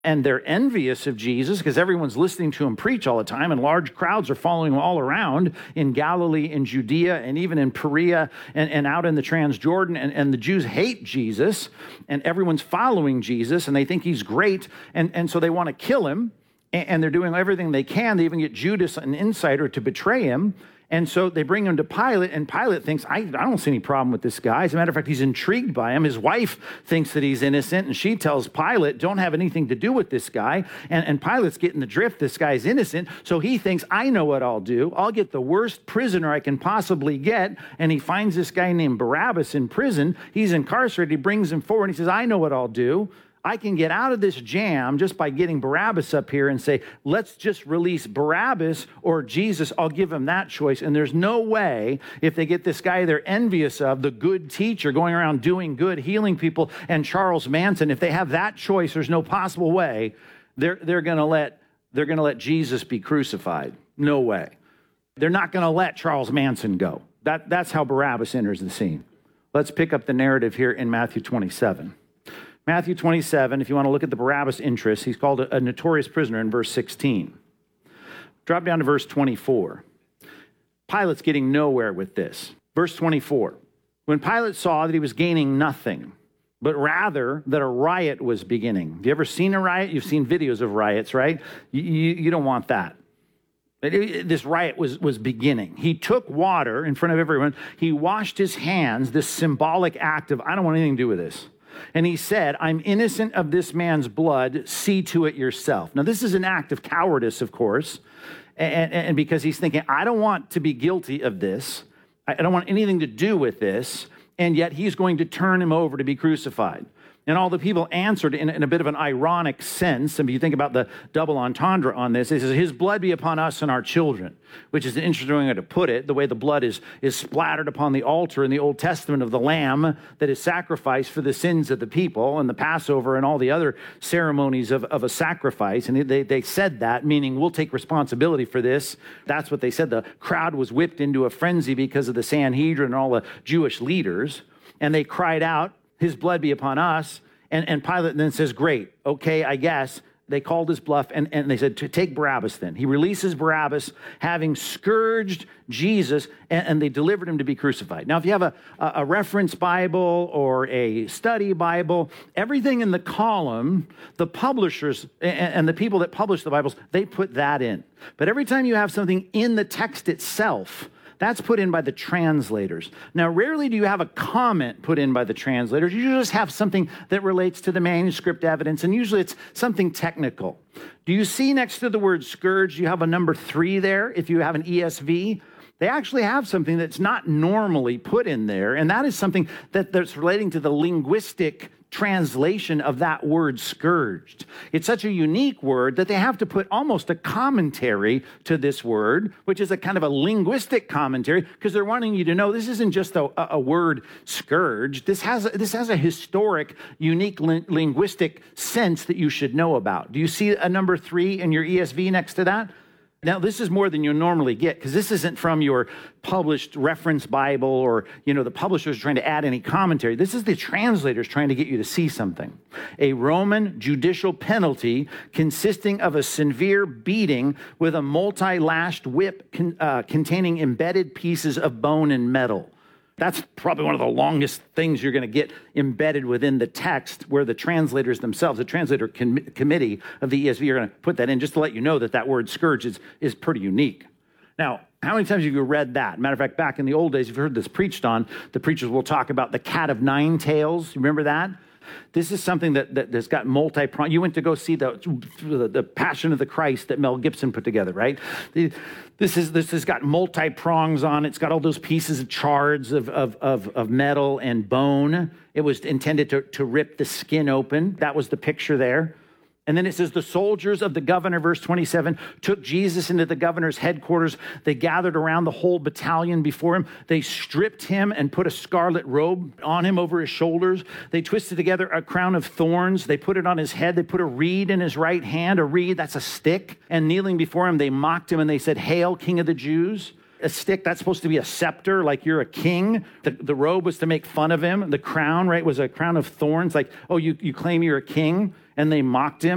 And they're envious of Jesus because everyone's listening to him preach all the time, and large crowds are following him all around in Galilee, in Judea, and even in Perea and out in the Transjordan. And the Jews hate Jesus, and everyone's following Jesus, and they think he's great. And so they want to kill him, and they're doing everything they can. They even get Judas, an insider, to betray him. And so they bring him to Pilate, and Pilate thinks, I don't see any problem with this guy. As a matter of fact, he's intrigued by him. His wife thinks that he's innocent, and she tells Pilate, don't have anything to do with this guy. And Pilate's getting the drift, this guy's innocent. So he thinks, I know what I'll do. I'll get the worst prisoner I can possibly get. And he finds this guy named Barabbas in prison. He's incarcerated. He brings him forward, and he says, I know what I'll do. I can get out of this jam just by getting Barabbas up here and say, let's just release Barabbas or Jesus. I'll give him that choice. And there's no way, if they get this guy they're envious of, the good teacher going around doing good, healing people, and Charles Manson, if they have that choice, there's no possible way they're going to let Jesus be crucified. No way. They're not going to let Charles Manson go. That's how Barabbas enters the scene. Let's pick up the narrative here in Matthew 27. Matthew 27, if you want to look at the Barabbas interest, he's called a notorious prisoner in verse 16. Drop down to verse 24. Pilate's getting nowhere with this. Verse 24. When Pilate saw that he was gaining nothing, but rather that a riot was beginning. Have you ever seen a riot? You've seen videos of riots, right? You don't want that. This riot was beginning. He took water in front of everyone. He washed his hands, this symbolic act of, I don't want anything to do with this. And he said, I'm innocent of this man's blood. See to it yourself. Now, this is an act of cowardice, of course. And because he's thinking, I don't want to be guilty of this. I don't want anything to do with this. And yet he's going to turn him over to be crucified. And all the people answered in a bit of an ironic sense. I mean, you think about the double entendre on this. It says, his blood be upon us and our children, which is an interesting way to put it, the way the blood is splattered upon the altar in the Old Testament of the lamb that is sacrificed for the sins of the people, and the Passover and all the other ceremonies of a sacrifice. And they said that, meaning we'll take responsibility for this. That's what they said. The crowd was whipped into a frenzy because of the Sanhedrin and all the Jewish leaders. And they cried out, his blood be upon us. And Pilate then says, great, okay, I guess. They called his bluff, and they said, take Barabbas then. He releases Barabbas, having scourged Jesus, and they delivered him to be crucified. Now, if you have a reference Bible or a study Bible, everything in the column, the publishers and the people that publish the Bibles, they put that in. But every time you have something in the text itself, that's put in by the translators. Now, rarely do you have a comment put in by the translators. You just have something that relates to the manuscript evidence, and usually it's something technical. Do you see next to the word scourge, you have a number 3 there if you have an ESV? They actually have something that's not normally put in there, and that is something that's relating to the linguistic translation of that word scourged. It's such a unique word that they have to put almost a commentary to this word, which is a kind of a linguistic commentary, because they're wanting you to know this isn't just a word scourged. This has a historic, unique linguistic sense that you should know about. Do you see a number 3 in your ESV next to that? Now, this is more than you normally get, because this isn't from your published reference Bible or, the publishers trying to add any commentary. This is the translators trying to get you to see something. A Roman judicial penalty consisting of a severe beating with a multi-lashed whip containing embedded pieces of bone and metal. That's probably one of the longest things you're going to get embedded within the text, where the translators themselves, the translator committee of the ESV, are going to put that in just to let you know that word scourge is pretty unique. Now, how many times have you read that? Matter of fact, back in the old days, if you've heard this preached on, the preachers will talk about the cat of 9 tails. You remember that? This is something that's got multi-prong. You went to go see the Passion of the Christ that Mel Gibson put together, right? This has got multi-prongs on it. It's got all those pieces of shards of metal and bone. It was intended to rip the skin open. That was the picture there. And then it says, the soldiers of the governor, verse 27, took Jesus into the governor's headquarters. They gathered around the whole battalion before him. They stripped him and put a scarlet robe on him over his shoulders. They twisted together a crown of thorns. They put it on his head. They put a reed in his right hand. A reed, that's a stick. And kneeling before him, they mocked him and they said, "Hail, King of the Jews." A stick, that's supposed to be a scepter, like you're a king. The robe was to make fun of him. The crown, right, was a crown of thorns, like, oh, you claim you're a king? And they mocked him.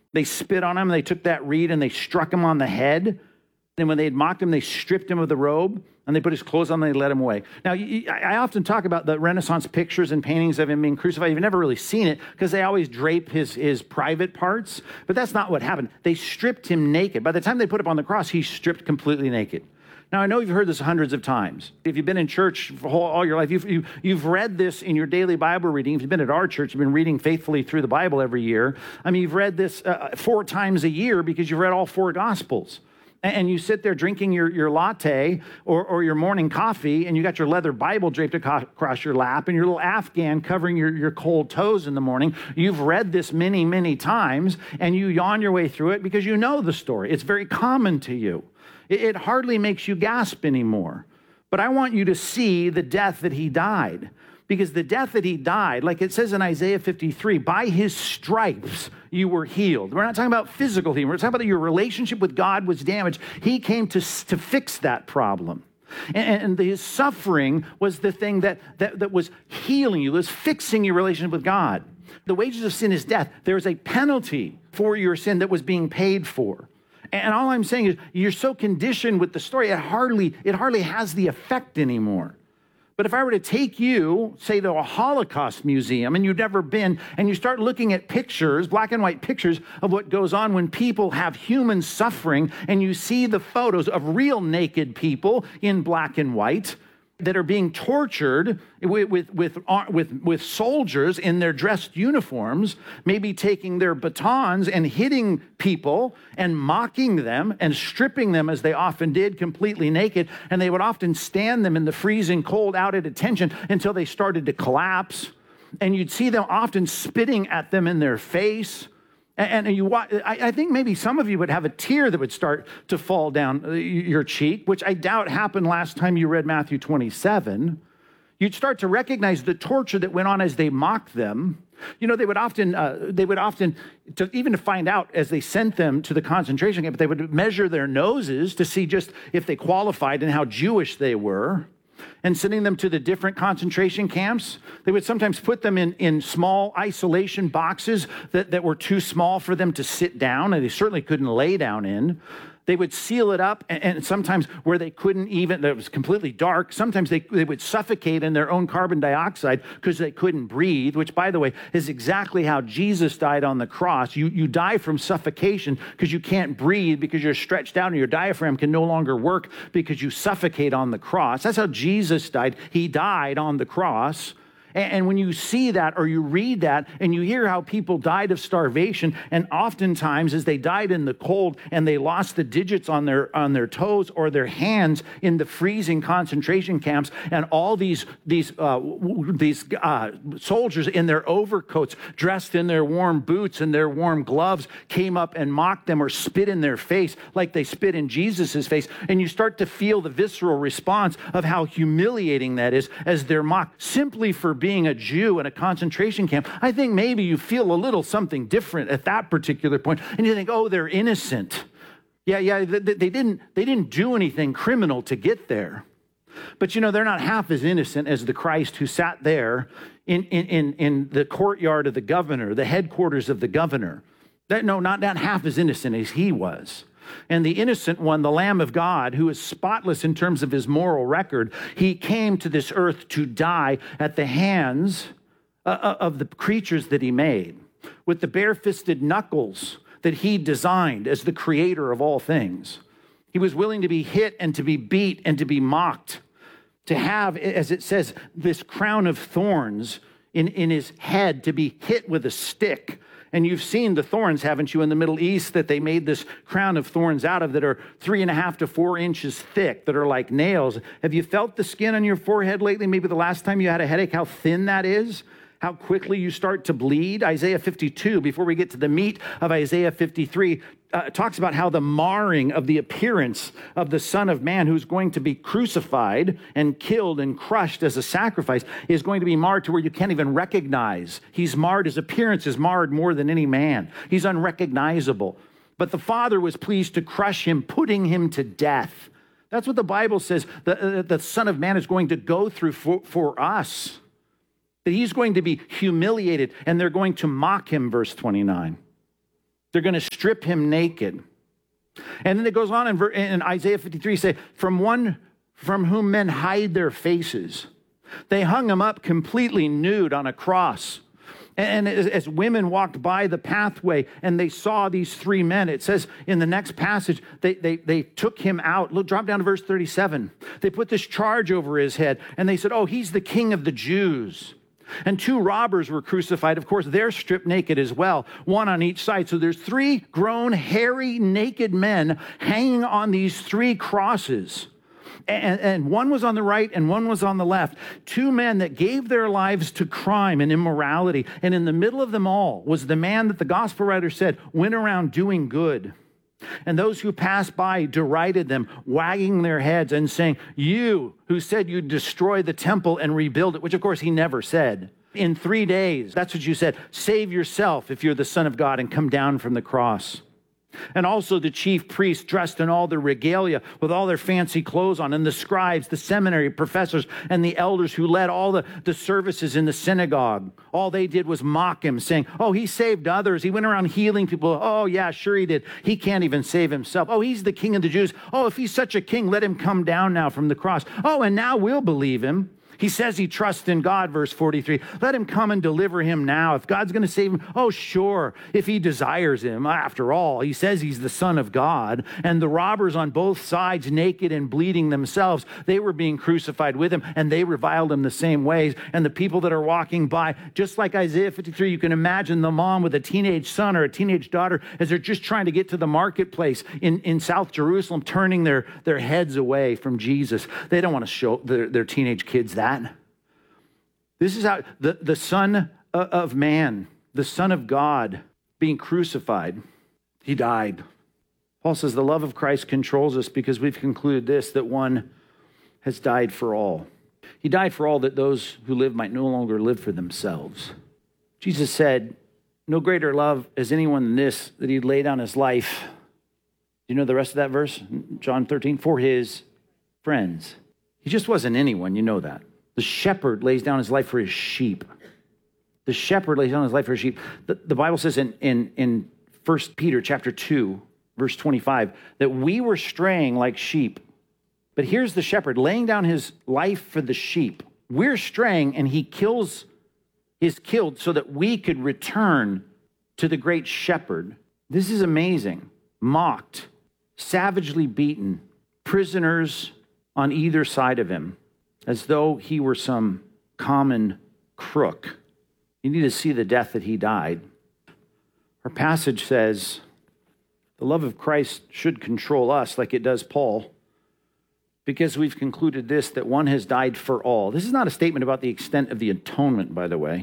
They spit on him. They took that reed and they struck him on the head. And when they had mocked him, they stripped him of the robe and they put his clothes on and they let him away. Now, I often talk about the Renaissance pictures and paintings of him being crucified. You've never really seen it because they always drape his private parts. But that's not what happened. They stripped him naked. By the time they put him on the cross, he's stripped completely naked. Now, I know you've heard this hundreds of times. If you've been in church for all your life, you've read this in your daily Bible reading. If you've been at our church, you've been reading faithfully through the Bible every year. I mean, you've read this 4 times a year because you've read all 4 Gospels. And you sit there drinking your latte or your morning coffee, and you got your leather Bible draped across your lap and your little Afghan covering your cold toes in the morning. You've read this many, many times, and you yawn your way through it because you know the story. It's very common to you. It hardly makes you gasp anymore. But I want you to see the death that he died. Because the death that he died, like it says in Isaiah 53, by his stripes you were healed. We're not talking about physical healing. We're talking about that your relationship with God was damaged. He came to fix that problem. And his suffering was the thing that was healing you, was fixing your relationship with God. The wages of sin is death. There's a penalty for your sin that was being paid for. And all I'm saying is you're so conditioned with the story, it hardly has the effect anymore. But if I were to take you, say, to a Holocaust museum, and you've never been, and you start looking at pictures, black and white pictures of what goes on when people have human suffering, and you see the photos of real naked people in black and white that are being tortured with soldiers in their dressed uniforms, maybe taking their batons and hitting people and mocking them and stripping them, as they often did, completely naked. And they would often stand them in the freezing cold out at attention until they started to collapse. And you'd see them often spitting at them in their face. And I think maybe some of you would have a tear that would start to fall down your cheek, which I doubt happened last time you read Matthew 27. You'd start to recognize the torture that went on as they mocked them. You know, they would often, even to find out as they sent them to the concentration camp, they would measure their noses to see just if they qualified and how Jewish they were. And sending them to the different concentration camps, they would sometimes put them in small isolation boxes that were too small for them to sit down, and they certainly couldn't lay down in. They would seal it up, and sometimes where they couldn't even, it was completely dark, sometimes they would suffocate in their own carbon dioxide because they couldn't breathe, which, by the way, is exactly how Jesus died on the cross. You die from suffocation because you can't breathe, because you're stretched out and your diaphragm can no longer work because you suffocate on the cross. That's how Jesus died. He died on the cross. And when you see that or you read that and you hear how people died of starvation, and oftentimes as they died in the cold and they lost the digits on their toes or their hands in the freezing concentration camps, and all these soldiers in their overcoats, dressed in their warm boots and their warm gloves, came up and mocked them or spit in their face like they spit in Jesus's face, and you start to feel the visceral response of how humiliating that is as they're mocked simply for being a Jew in a concentration camp. I think maybe you feel a little something different at that particular point, and you think, oh, they're innocent. Yeah, they didn't do anything criminal to get there. But you know, they're not half as innocent as the Christ who sat there in the courtyard of the governor, the headquarters of the governor. Not half as innocent as he was. And the innocent one, the Lamb of God, who is spotless in terms of his moral record, he came to this earth to die at the hands of the creatures that he made, with the bare-fisted knuckles that he designed as the creator of all things. He was willing to be hit and to be beat and to be mocked, to have, as it says, this crown of thorns in his head, to be hit with a stick. And you've seen the thorns, haven't you, in the Middle East that they made this crown of thorns out of that are 3.5 to 4 inches thick, that are like nails. Have you felt the skin on your forehead lately? Maybe the last time you had a headache, how thin that is? How quickly you start to bleed? Isaiah 52, before we get to the meat of Isaiah 53, talks about how the marring of the appearance of the Son of Man, who's going to be crucified and killed and crushed as a sacrifice, is going to be marred to where you can't even recognize. He's marred, his appearance is marred more than any man. He's unrecognizable. But the Father was pleased to crush him, putting him to death. That's what the Bible says the Son of Man is going to go through for us. That he's going to be humiliated and they're going to mock him, verse 29. They're going to strip him naked. And then it goes on in Isaiah 53, say, from one from whom men hide their faces. They hung him up completely nude on a cross. And as women walked by the pathway and they saw these three men, it says in the next passage, they took him out. Look, drop down to verse 37. They put this charge over his head and they said, oh, he's the King of the Jews. And two robbers were crucified. Of course, they're stripped naked as well, one on each side. So there's three grown, hairy, naked men hanging on these three crosses. And one was on the right and one was on the left. Two men that gave their lives to crime and immorality. And in the middle of them all was the man that the gospel writer said went around doing good. And those who passed by derided them, wagging their heads and saying, you who said you'd destroy the temple and rebuild it, which of course he never said. In 3 days, that's what you said. Save yourself if you're the Son of God and come down from the cross. And also the chief priests dressed in all their regalia with all their fancy clothes on, and the scribes, the seminary professors, and the elders who led all the services in the synagogue. All they did was mock him, saying, oh, he saved others. He went around healing people. Oh, yeah, sure he did. He can't even save himself. Oh, he's the King of the Jews. Oh, if he's such a king, let him come down now from the cross. Oh, and now we'll believe him. He says he trusts in God, verse 43. Let him come and deliver him now. If God's going to save him, oh, sure. If he desires him, after all, he says he's the Son of God. And the robbers on both sides, naked and bleeding themselves, they were being crucified with him, and they reviled him the same ways. And the people that are walking by, just like Isaiah 53, you can imagine the mom with a teenage son or a teenage daughter as they're just trying to get to the marketplace in South Jerusalem, turning their heads away from Jesus. They don't want to show their teenage kids that. This is how the Son of Man, the Son of God, being crucified, he died. Paul says the love of Christ controls us because we've concluded this, that one has died for all. He died for all that those who live might no longer live for themselves. Jesus said, no greater love has anyone than this, that he laid down his life. Do you know the rest of that verse? John 13, for his friends. He just wasn't anyone, you know that. The shepherd lays down his life for his sheep. The shepherd lays down his life for his sheep. The Bible says in 1 Peter chapter 2, verse 25, that we were straying like sheep. But here's the shepherd laying down his life for the sheep. We're straying and he is killed so that we could return to the great shepherd. This is amazing. Mocked, savagely beaten, prisoners on either side of him, as though he were some common crook. You need to see the death that he died. Our passage says, the love of Christ should control us like it does Paul, because we've concluded this, that one has died for all. This is not a statement about the extent of the atonement, by the way.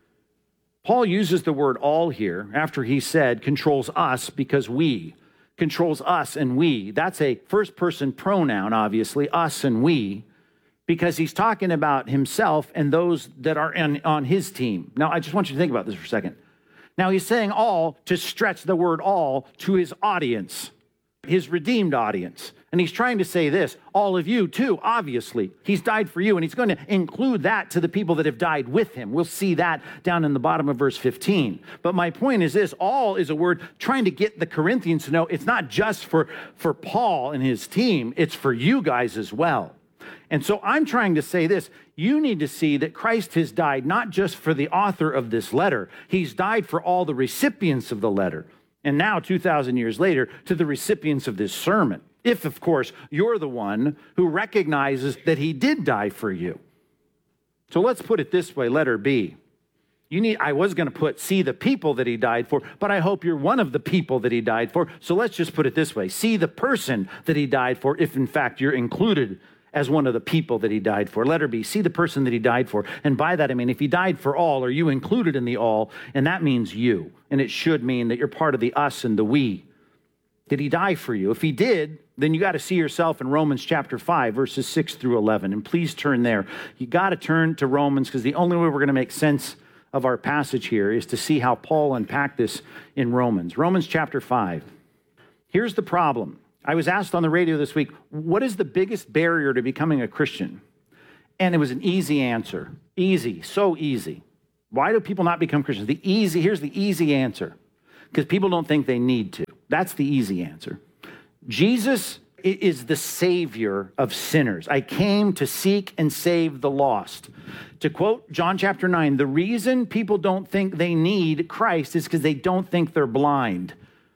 Paul uses the word all here after he said controls us because we. Controls us and we. That's a first person pronoun, obviously, us and we, because he's talking about himself and those that are on his team. Now, I just want you to think about this for a second. Now, he's saying all to stretch the word all to his audience, his redeemed audience. And he's trying to say this, all of you too, obviously. He's died for you, and he's going to include that to the people that have died with him. We'll see that down in the bottom of verse 15. But my point is this, all is a word trying to get the Corinthians to know it's not just for Paul and his team, it's for you guys as well. And so I'm trying to say this, you need to see that Christ has died not just for the author of this letter, he's died for all the recipients of the letter. And now, 2,000 years later, to the recipients of this sermon. If, of course, you're the one who recognizes that he did die for you. So let's put it this way, letter B. I was going to put, see the people that he died for, but I hope you're one of the people that he died for. So let's just put it this way. See the person that he died for, if in fact you're included as one of the people that he died for. Letter B, see the person that he died for. And by that, I mean, if he died for all, are you included in the all? And that means you. And it should mean that you're part of the us and the we. Did he die for you? If he did, then you got to see yourself in Romans chapter 5, verses 6 through 11. And please turn there. You got to turn to Romans, because the only way we're going to make sense of our passage here is to see how Paul unpacked this in Romans. Romans chapter 5. Here's the problem. I was asked on the radio this week, what is the biggest barrier to becoming a Christian? And it was an easy answer. Easy, so easy. Why do people not become Christians? Here's the easy answer. Because people don't think they need to. That's the easy answer. Jesus is the Savior of sinners. I came to seek and save the lost. To quote John chapter 9, the reason people don't think they need Christ is because they don't think they're blind.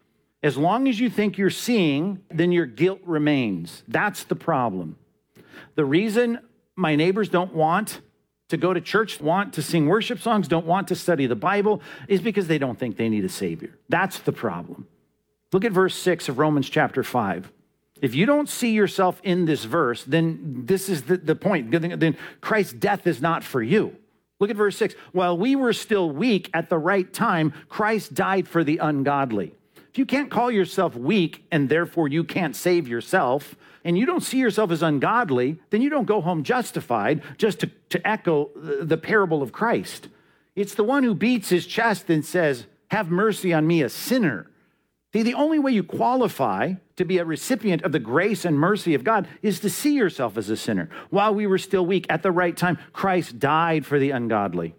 As long as you think you're seeing, then your guilt remains. That's the problem. The reason my neighbors don't want to go to church, want to sing worship songs, don't want to study the Bible, is because they don't think they need a Savior. That's the problem. Look at verse 6 of Romans chapter 5. If you don't see yourself in this verse, then this is the point. Then Christ's death is not for you. Look at verse 6. While we were still weak at the right time, Christ died for the ungodly. If you can't call yourself weak and therefore you can't save yourself, and you don't see yourself as ungodly, then you don't go home justified, just to echo the parable of Christ. It's the one who beats his chest and says, have mercy on me, a sinner. See, the only way you qualify to be a recipient of the grace and mercy of God is to see yourself as a sinner. While we were still weak, at the right time, Christ died for the ungodly.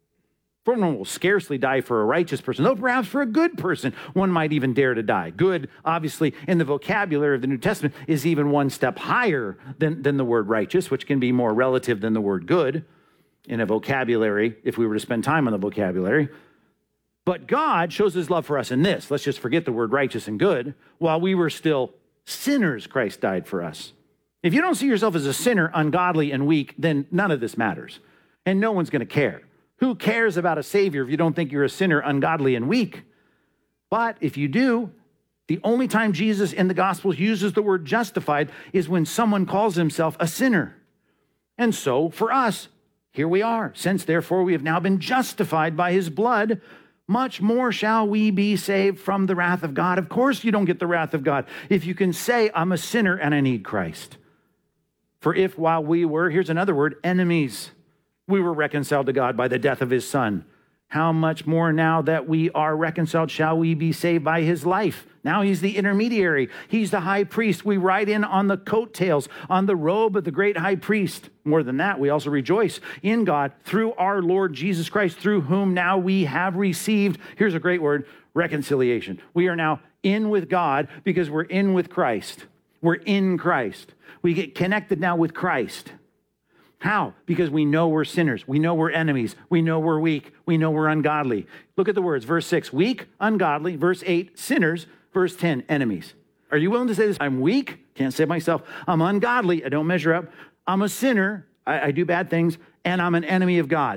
For one will scarcely die for a righteous person, though perhaps for a good person, one might even dare to die. Good, obviously, in the vocabulary of the New Testament, is even one step higher than the word righteous, which can be more relative than the word good in a vocabulary, if we were to spend time on the vocabulary. But God shows his love for us in this. Let's just forget the word righteous and good. While we were still sinners, Christ died for us. If you don't see yourself as a sinner, ungodly, and weak, then none of this matters. And no one's going to care. Who cares about a Savior if you don't think you're a sinner, ungodly, and weak? But if you do, the only time Jesus in the Gospels uses the word justified is when someone calls himself a sinner. And so, for us, here we are. Since, therefore, we have now been justified by his blood, much more shall we be saved from the wrath of God. Of course you don't get the wrath of God if you can say, I'm a sinner and I need Christ. For if while we were, here's another word, enemies, we were reconciled to God by the death of his Son, how much more now that we are reconciled shall we be saved by his life? Now he's the intermediary. He's the high priest. We ride in on the coattails, on the robe of the great high priest. More than that, we also rejoice in God through our Lord Jesus Christ, through whom now we have received, here's a great word, reconciliation. We are now in with God because we're in with Christ. We're in Christ. We get connected now with Christ. How? Because we know we're sinners. We know we're enemies. We know we're weak. We know we're ungodly. Look at the words. Verse 6, weak, ungodly. Verse 8, sinners. Verse 10, enemies. Are you willing to say this? I'm weak. Can't save myself. I'm ungodly. I don't measure up. I'm a sinner. I do bad things. And I'm an enemy of God.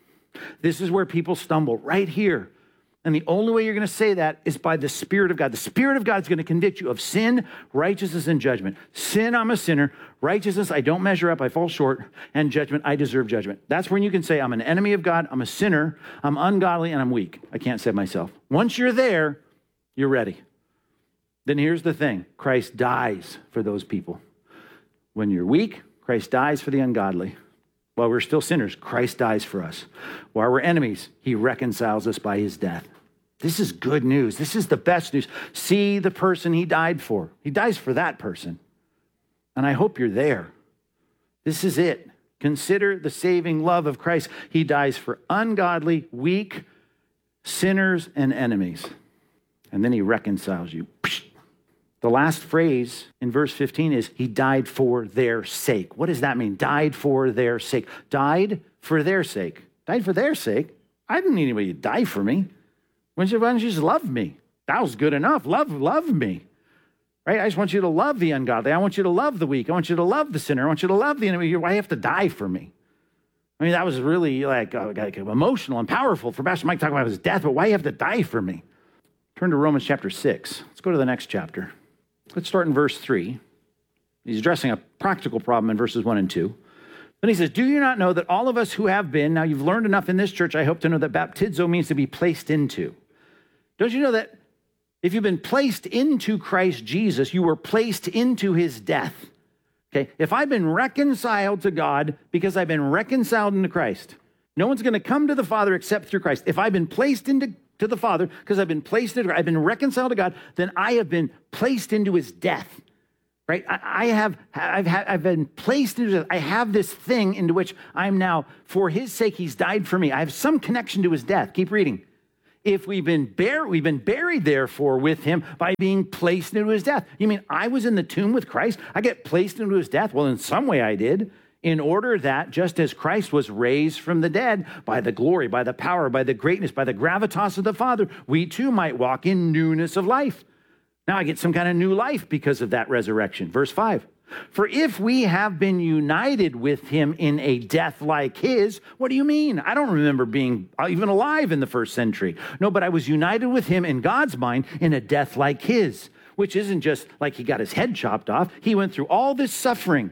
This is where people stumble, right here. And the only way you're going to say that is by the Spirit of God. The Spirit of God is going to convict you of sin, righteousness, and judgment. Sin, I'm a sinner. Righteousness, I don't measure up, I fall short. And judgment, I deserve judgment. That's when you can say, I'm an enemy of God, I'm a sinner, I'm ungodly, and I'm weak. I can't save myself. Once you're there, you're ready. Then here's the thing. Christ dies for those people. When you're weak, Christ dies for the ungodly. While we're still sinners, Christ dies for us. While we're enemies, he reconciles us by his death. This is good news. This is the best news. See the person he died for. He dies for that person. And I hope you're there. This is it. Consider the saving love of Christ. He dies for ungodly, weak, sinners, and enemies. And then he reconciles you. The last phrase in verse 15 is, he died for their sake. What does that mean? Died for their sake. Died for their sake. Died for their sake? I didn't need anybody to die for me. Why don't you just love me? That was good enough. Love me. Right? I just want you to love the ungodly. I want you to love the weak. I want you to love the sinner. I want you to love the enemy. Why do you have to die for me? I mean, that was really like emotional and powerful for Pastor Mike talking about his death, but why do you have to die for me? Turn to Romans chapter 6. Let's go to the next chapter. Let's start in verse 3. He's addressing a practical problem in verses 1 and 2. Then he says, do you not know that all of us who have been, now you've learned enough in this church, I hope to know that baptizo means to be placed into. Don't you know that if you've been placed into Christ Jesus, you were placed into his death? Okay, if I've been reconciled to God because I've been reconciled into Christ, no one's going to come to the Father except through Christ. If I've been placed into the Father because I've been placed into, I've been reconciled to God, then I have been placed into his death. Right? I've been placed into, I have this thing into which I'm now, for his sake, he's died for me. I have some connection to his death. Keep reading. If we've been buried therefore with him by being placed into his death. You mean I was in the tomb with Christ? I get placed into his death? Well, in some way I did. In order that just as Christ was raised from the dead by the glory, by the power, by the greatness, by the gravitas of the Father, we too might walk in newness of life. Now I get some kind of new life because of that resurrection. Verse 5. For if we have been united with him in a death like his, what do you mean? I don't remember being even alive in the first century. No, but I was united with him in God's mind in a death like his, which isn't just like he got his head chopped off. He went through all this suffering.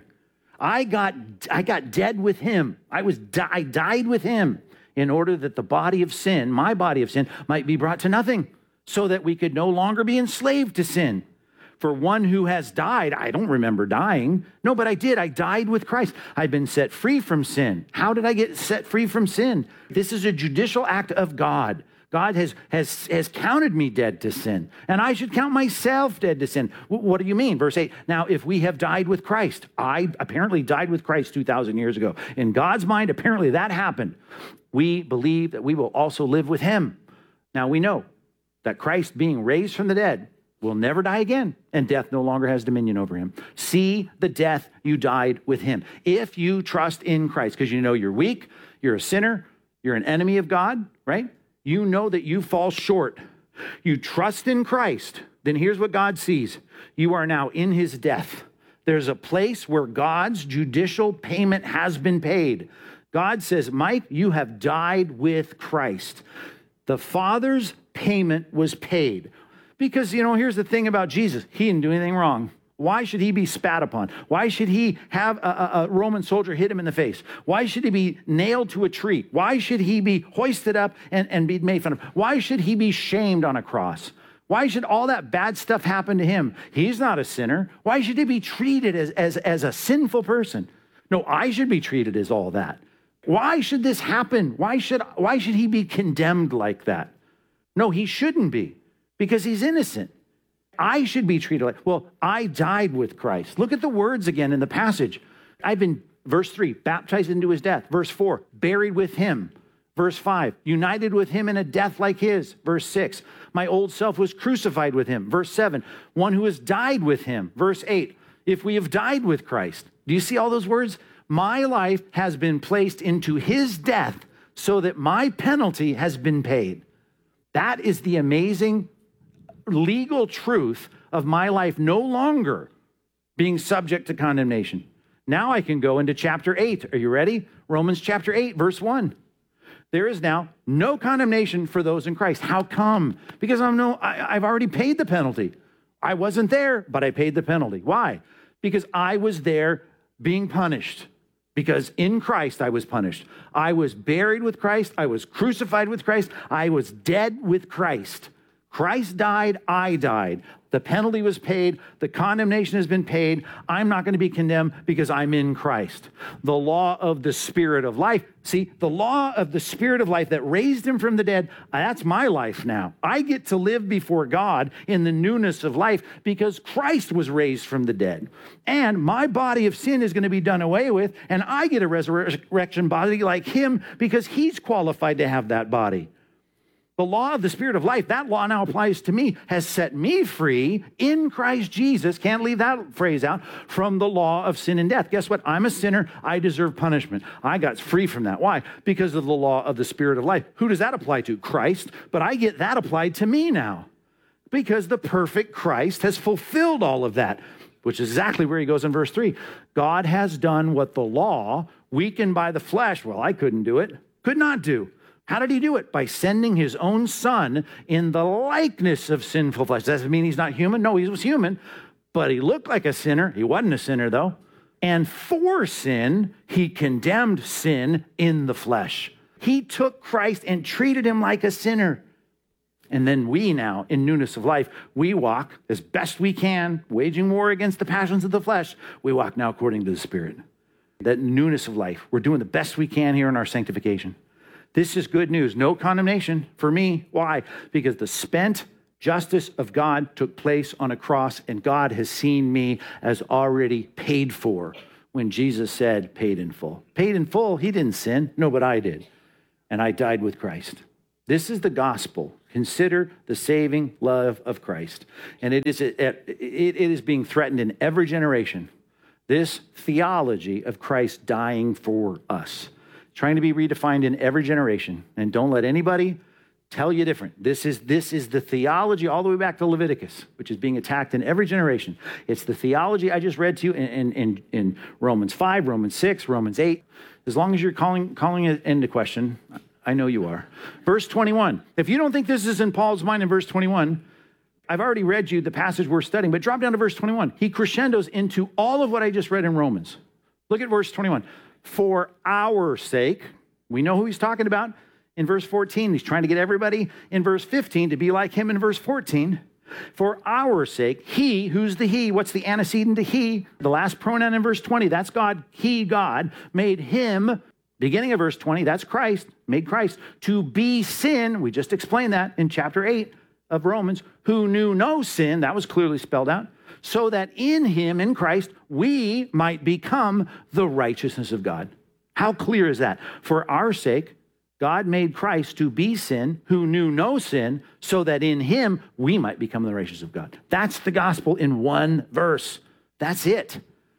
I got dead with him. I died with him in order that the body of sin, my body of sin, might be brought to nothing so that we could no longer be enslaved to sin. For one who has died, I don't remember dying. No, but I did. I died with Christ. I've been set free from sin. How did I get set free from sin? This is a judicial act of God. God has counted me dead to sin, and I should count myself dead to sin. What do you mean? Verse 8, now if we have died with Christ, I apparently died with Christ 2,000 years ago. In God's mind, apparently that happened. We believe that we will also live with him. Now we know that Christ being raised from the dead will never die again, and death no longer has dominion over him. See the death you died with him. If you trust in Christ, because you know you're weak, you're a sinner, you're an enemy of God, right? You know that you fall short. You trust in Christ, then here's what God sees. You are now in his death. There's a place where God's judicial payment has been paid. God says, Mike, you have died with Christ. The Father's payment was paid. Because, here's the thing about Jesus. He didn't do anything wrong. Why should he be spat upon? Why should he have a Roman soldier hit him in the face? Why should he be nailed to a tree? Why should he be hoisted up and be made fun of? Why should he be shamed on a cross? Why should all that bad stuff happen to him? He's not a sinner. Why should he be treated as a sinful person? No, I should be treated as all that. Why should this happen? Why should he be condemned like that? No, he shouldn't be, because he's innocent. I should be treated like, well, I died with Christ. Look at the words again in the passage. I've been, verse 3, baptized into his death. Verse 4, buried with him. Verse 5, united with him in a death like his. Verse 6, my old self was crucified with him. Verse 7, one who has died with him. Verse 8, if we have died with Christ. Do you see all those words? My life has been placed into his death so that my penalty has been paid. That is the amazing legal truth of my life no longer being subject to condemnation. Now I can go into chapter 8. Are you ready? Romans chapter 8, verse 1. There is now no condemnation for those in Christ. How come? Because I've already paid the penalty. I wasn't there, but I paid the penalty. Why? Because I was there being punished. Because in Christ I was punished. I was buried with Christ. I was crucified with Christ. I was dead with Christ. Christ died, I died. The penalty was paid. The condemnation has been paid. I'm not going to be condemned because I'm in Christ. The law of the Spirit of life. See, the law of the Spirit of life that raised him from the dead, that's my life now. I get to live before God in the newness of life because Christ was raised from the dead. And my body of sin is going to be done away with, and I get a resurrection body like him because he's qualified to have that body. The law of the Spirit of life, that law now applies to me, has set me free in Christ Jesus, can't leave that phrase out, from the law of sin and death. Guess what? I'm a sinner. I deserve punishment. I got free from that. Why? Because of the law of the Spirit of life. Who does that apply to? Christ. But I get that applied to me now because the perfect Christ has fulfilled all of that, which is exactly where he goes in verse 3. God has done what the law, weakened by the flesh, well, I couldn't do it, could not do. How did he do it? By sending his own son in the likeness of sinful flesh. Does that mean he's not human? No, he was human, but he looked like a sinner. He wasn't a sinner, though. And for sin, he condemned sin in the flesh. He took Christ and treated him like a sinner. And then we now, in newness of life, we walk as best we can, waging war against the passions of the flesh. We walk now according to the Spirit. That newness of life. We're doing the best we can here in our sanctification. This is good news. No condemnation for me. Why? Because the spent justice of God took place on a cross, and God has seen me as already paid for when Jesus said paid in full. Paid in full, he didn't sin. No, but I did. And I died with Christ. This is the gospel. Consider the saving love of Christ. And it is being threatened in every generation. This theology of Christ dying for us, trying to be redefined in every generation. And don't let anybody tell you different. This is the theology all the way back to Leviticus, which is being attacked in every generation. It's the theology I just read to you in Romans 5, Romans 6, Romans 8. As long as you're calling it into question, I know you are. Verse 21. If you don't think this is in Paul's mind in verse 21, I've already read you the passage we're studying, but drop down to verse 21. He crescendos into all of what I just read in Romans. Look at verse 21. For our sake, we know who he's talking about. In verse 14, he's trying to get everybody in verse 15 to be like him in verse 14. For our sake, he, who's the he? What's the antecedent to he? The last pronoun in verse 20, that's God. He, God, made him, beginning of verse 20, that's Christ, made Christ, to be sin. We just explained that in chapter 8 of Romans, who knew no sin, that was clearly spelled out, so that in him, in Christ, we might become the righteousness of God. How clear is that? For our sake, God made Christ to be sin, who knew no sin, so that in him we might become the righteousness of God. That's the gospel in one verse. That's it.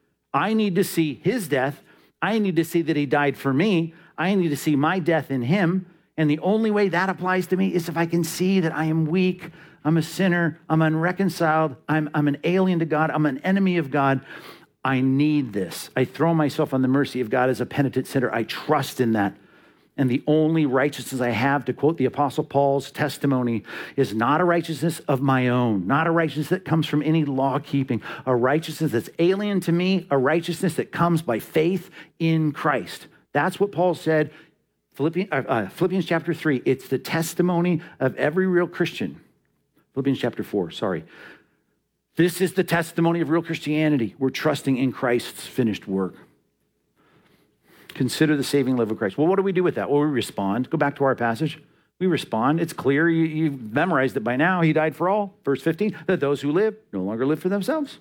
I need to see his death. I need to see that he died for me. I need to see my death in him. And the only way that applies to me is if I can see that I am weak, I'm a sinner, I'm unreconciled, I'm an alien to God, I'm an enemy of God. I need this. I throw myself on the mercy of God as a penitent sinner. I trust in that. And the only righteousness I have, to quote the Apostle Paul's testimony, is not a righteousness of my own, not a righteousness that comes from any law keeping, a righteousness that's alien to me, a righteousness that comes by faith in Christ. That's what Paul said, Philippians chapter 3. It's the testimony of every real Christian. Philippians chapter 4, sorry. This is the testimony of real Christianity. We're trusting in Christ's finished work. Consider the saving love of Christ. Well, what do we do with that? Well, we respond. Go back to our passage. We respond. It's clear. You've memorized it by now. He died for all. Verse 15, that those who live no longer live for themselves.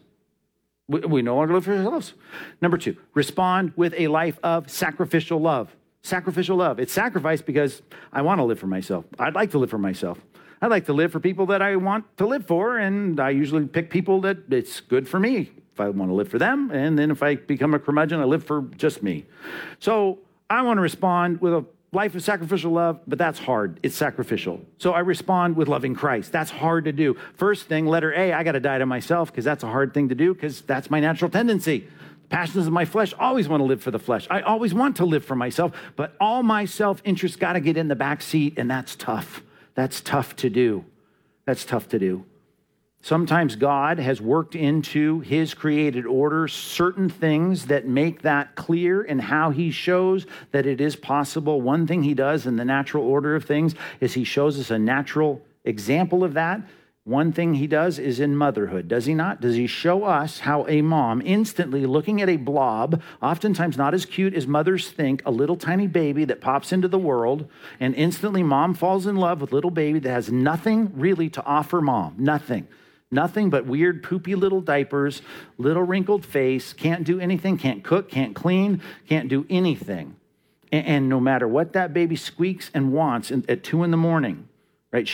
We no longer live for ourselves. Number 2, respond with a life of sacrificial love. Sacrificial love. It's sacrifice because I want to live for myself. I'd like to live for myself. I'd like to live for people that I want to live for, and I usually pick people that it's good for me. If I want to live for them, and then if I become a curmudgeon, I live for just me. So I want to respond with a life of sacrificial love, but that's hard. It's sacrificial. So I respond with loving Christ. That's hard to do. First thing, letter A, I got to die to myself because that's a hard thing to do because that's my natural tendency. Passions of my flesh always want to live for the flesh. I always want to live for myself, but all my self-interest got to get in the back seat, and that's tough. That's tough to do. That's tough to do. Sometimes God has worked into his created order certain things that make that clear in how he shows that it is possible. One thing he does in the natural order of things is he shows us a natural example of that. One thing he does is in motherhood, does he not? Does he show us how a mom instantly looking at a blob, oftentimes not as cute as mothers think, a little tiny baby that pops into the world, and instantly mom falls in love with little baby that has nothing really to offer mom, nothing. Nothing but weird, poopy little diapers, little wrinkled face, can't do anything, can't cook, can't clean, can't do anything. And no matter what that baby squeaks and wants at 2 a.m, right?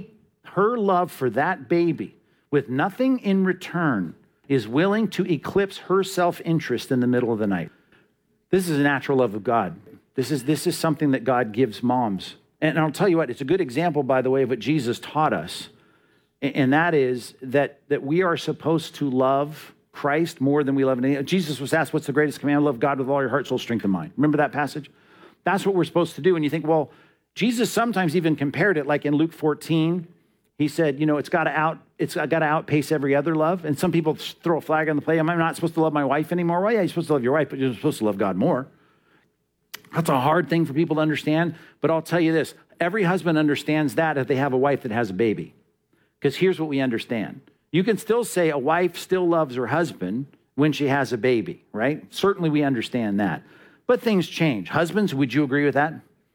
Her love for that baby, with nothing in return, is willing to eclipse her self-interest in the middle of the night. This is a natural love of God. This is something that God gives moms. And I'll tell you what, it's a good example, by the way, of what Jesus taught us. And that is that we are supposed to love Christ more than we love anything. Jesus was asked, what's the greatest command? Love God with all your heart, soul, strength, and mind. Remember that passage? That's what we're supposed to do. And you think, well, Jesus sometimes even compared it, like in Luke 14, he said, it's got to outpace every other love. And some people throw a flag on the play. Am I not supposed to love my wife anymore? Well, yeah, you're supposed to love your wife, but you're supposed to love God more. That's a hard thing for people to understand. But I'll tell you this, every husband understands that if they have a wife that has a baby. Because here's what we understand. You can still say a wife still loves her husband when she has a baby, right? Certainly we understand that. But things change. Husbands, would you agree with that?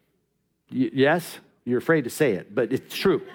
Yes? You're afraid to say it, but it's true.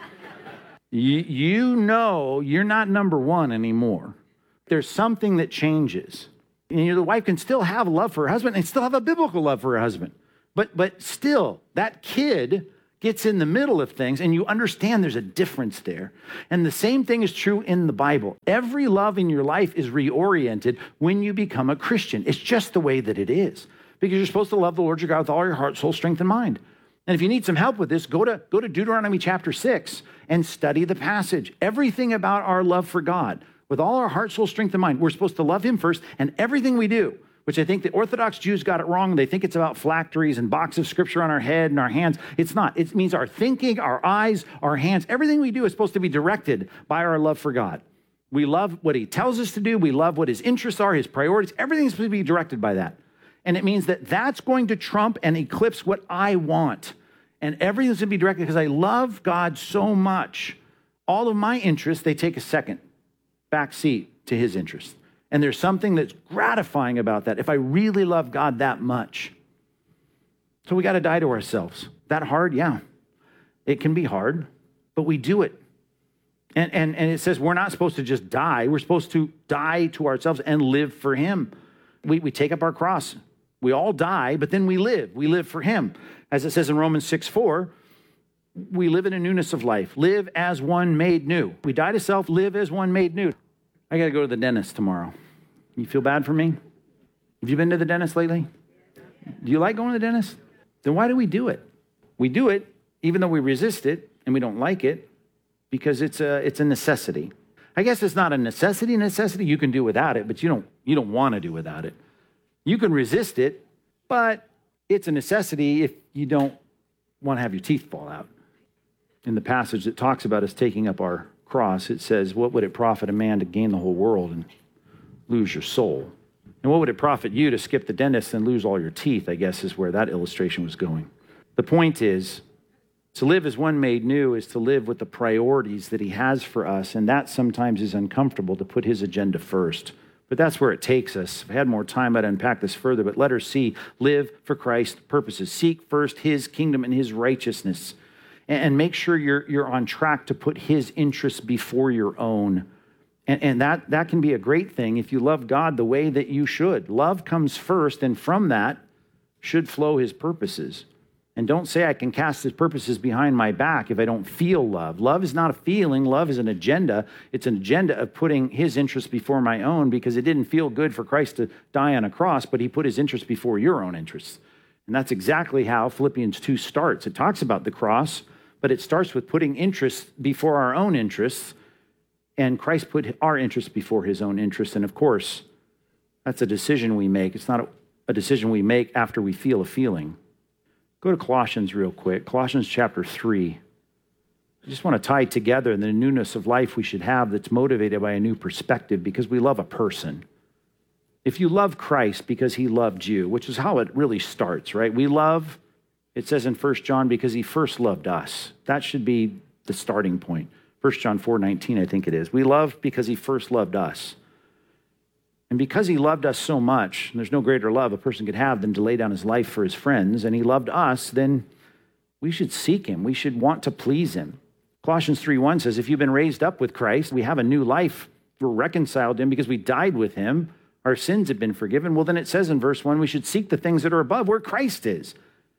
You know you're not number one anymore. There's something that changes. And the wife can still have love for her husband and still have a biblical love for her husband. But still, that kid gets in the middle of things, and you understand there's a difference there. And the same thing is true in the Bible. Every love in your life is reoriented when you become a Christian. It's just the way that it is, because you're supposed to love the Lord your God with all your heart, soul, strength, and mind. And if you need some help with this, go to Deuteronomy chapter 6 and study the passage. Everything about our love for God, with all our heart, soul, strength, and mind, we're supposed to love him first, and everything we do, which I think the Orthodox Jews got it wrong. They think it's about phylacteries and boxes of scripture on our head and our hands. It's not. It means our thinking, our eyes, our hands. Everything we do is supposed to be directed by our love for God. We love what he tells us to do. We love what his interests are, his priorities. Everything's supposed to be directed by that. And it means that that's going to trump and eclipse what I want. And everything's going to be directed because I love God so much. All of my interests, they take a second back seat to his interests. And there's something that's gratifying about that if I really love God that much. So we got to die to ourselves. That hard? Yeah. It can be hard, but we do it. And it says we're not supposed to just die. We're supposed to die to ourselves and live for him. We take up our cross. We all die, but then we live. We live for him. As it says in Romans 6:4, we live in a newness of life. Live as one made new. We die to self, live as one made new. I got to go to the dentist tomorrow. You feel bad for me? Have you been to the dentist lately? Do you like going to the dentist? Then why do we do it? We do it even though we resist it and we don't like it because it's a necessity. I guess it's not a necessity. You can do without it, but you don't want to do without it. You can resist it, but it's a necessity if you don't want to have your teeth fall out. In the passage that talks about us taking up our cross, it says, what would it profit a man to gain the whole world and lose your soul? And what would it profit you to skip the dentist and lose all your teeth, I guess is where that illustration was going. The point is, to live as one made new is to live with the priorities that he has for us, and that sometimes is uncomfortable to put his agenda first. But that's where it takes us. If I had more time, I'd unpack this further, but letter C, live for Christ's purposes. Seek first his kingdom and his righteousness. And make sure you're on track to put his interests before your own. And that can be a great thing if you love God the way that you should. Love comes first, and from that should flow his purposes. And don't say I can cast his purposes behind my back if I don't feel love. Love is not a feeling. Love is an agenda. It's an agenda of putting his interests before my own because it didn't feel good for Christ to die on a cross, but he put his interests before your own interests. And that's exactly how Philippians 2 starts. It talks about the cross, but it starts with putting interests before our own interests, and Christ put our interests before his own interests. And of course, that's a decision we make. It's not a decision we make after we feel a feeling. Go to Colossians real quick. Colossians chapter 3. I just want to tie together the newness of life we should have that's motivated by a new perspective because we love a person. If you love Christ because he loved you, which is how it really starts, right? We love, it says in 1 John, because he first loved us. That should be the starting point. 1 John 4:19, I think it is. We love because he first loved us. And because he loved us so much, and there's no greater love a person could have than to lay down his life for his friends, and he loved us, then we should seek him. We should want to please him. Colossians 3:1 says, if you've been raised up with Christ, we have a new life. We're reconciled to him because we died with him. Our sins have been forgiven. Well, then it says in verse 1, we should seek the things that are above where Christ is.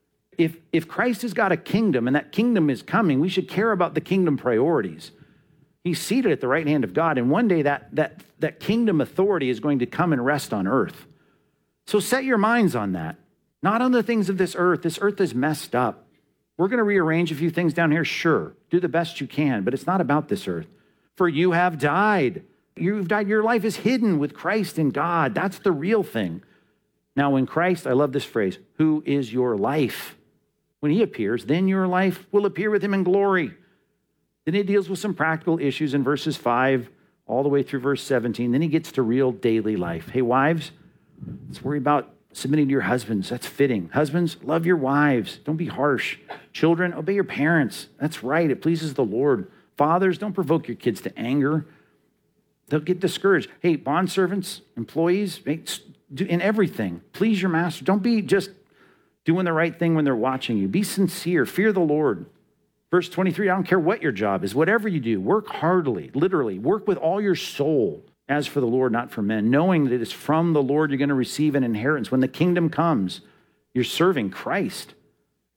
If Christ has got a kingdom and that kingdom is coming, we should care about the kingdom priorities. He's seated at the right hand of God, and one day that kingdom authority is going to come and rest on earth. So set your minds on that, not on the things of this earth. This earth is messed up. We're going to rearrange a few things down here, sure. Do the best you can, but it's not about this earth. For you have died. You've died. Your life is hidden with Christ in God. That's the real thing. Now, when Christ, I love this phrase, who is your life? When he appears, then your life will appear with him in glory. Then he deals with some practical issues in verses 5 all the way through verse 17. Then he gets to real daily life. Hey, wives, let's worry about submitting to your husbands. That's fitting. Husbands, love your wives. Don't be harsh. Children, obey your parents. That's right. It pleases the Lord. Fathers, don't provoke your kids to anger. They'll get discouraged. Hey, bondservants, employees, in everything, please your master. Don't be just doing the right thing when they're watching you. Be sincere. Fear the Lord. Verse 23, I don't care what your job is. Whatever you do, work heartily, literally. Work with all your soul as for the Lord, not for men, knowing that it is from the Lord you're going to receive an inheritance. When the kingdom comes, you're serving Christ.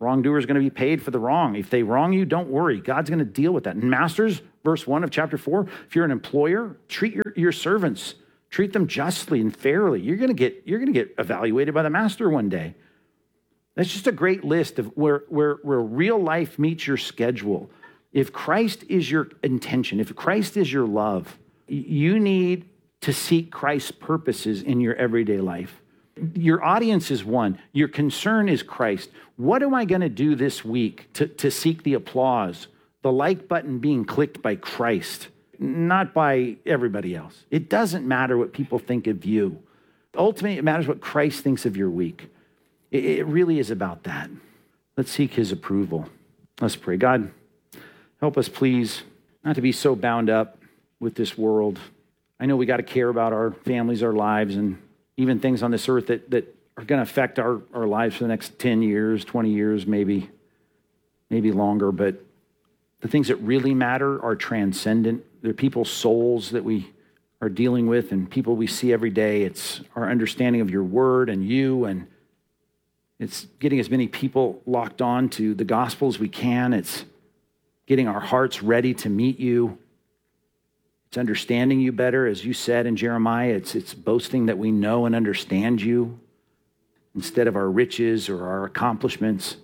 Wrongdoer is going to be paid for the wrong. If they wrong you, don't worry. God's going to deal with that. And masters, verse 1 of chapter 4, if you're an employer, treat your servants. Treat them justly and fairly. You're going to get evaluated by the master one day. That's just a great list of where real life meets your schedule. If Christ is your intention, if Christ is your love, you need to seek Christ's purposes in your everyday life. Your audience is one. Your concern is Christ. What am I going to do this week to seek the applause, the like button being clicked by Christ, not by everybody else? It doesn't matter what people think of you. Ultimately, it matters what Christ thinks of your week. It really is about that. Let's seek his approval. Let's pray. God, help us, please, not to be so bound up with this world. I know we got to care about our families, our lives, and even things on this earth that are going to affect our lives for the next 10 years, 20 years, maybe longer. But the things that really matter are transcendent. They're people's souls that we are dealing with and people we see every day. It's our understanding of your word and you, and it's getting as many people locked on to the gospel as we can. It's getting our hearts ready to meet you. It's understanding you better. As you said in Jeremiah, it's boasting that we know and understand you instead of our riches or our accomplishments.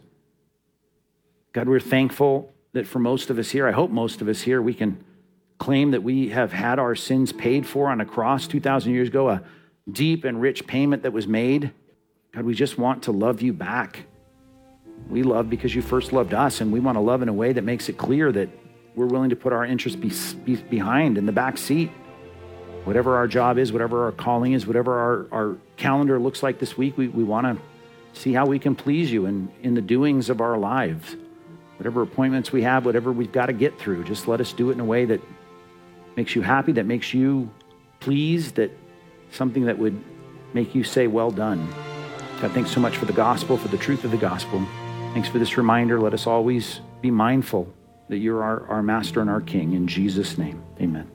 God, we're thankful that for most of us here, I hope most of us here, we can claim that we have had our sins paid for on a cross 2,000 years ago, a deep and rich payment that was made. God, we just want to love you back. We love because you first loved us, and we want to love in a way that makes it clear that we're willing to put our interests behind in the back seat. Whatever our job is, whatever our calling is, whatever our calendar looks like this week, we want to see how we can please you in the doings of our lives. Whatever appointments we have, whatever we've got to get through, just let us do it in a way that makes you happy, that makes you pleased, that something that would make you say, well done. God, thanks so much for the gospel, for the truth of the gospel. Thanks for this reminder. Let us always be mindful that you're our master and our king. In Jesus' name, amen.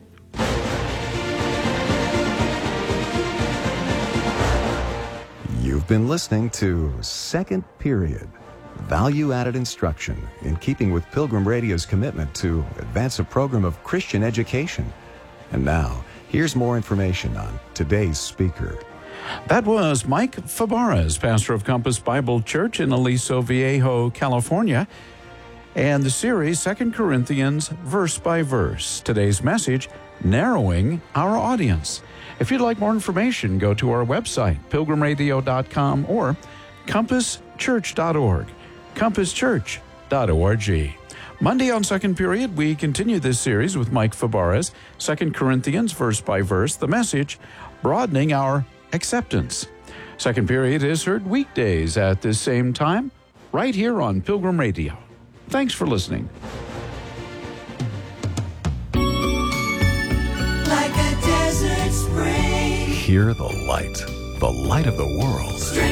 You've been listening to Second Period, value-added instruction in keeping with Pilgrim Radio's commitment to advance a program of Christian education. And now, here's more information on today's speaker. That was Mike Fabarez, pastor of Compass Bible Church in Aliso Viejo, California, and the series 2 Corinthians verse by verse. Today's message, narrowing our audience. If you'd like more information, go to our website, pilgrimradio.com or compasschurch.org, compasschurch.org. Monday on Second Period, we continue this series with Mike Fabarez, 2 Corinthians verse by verse, the message, broadening our acceptance. Second Period is heard weekdays at this same time, right here on Pilgrim Radio. Thanks for listening. Like a desert spring. Hear the light of the world.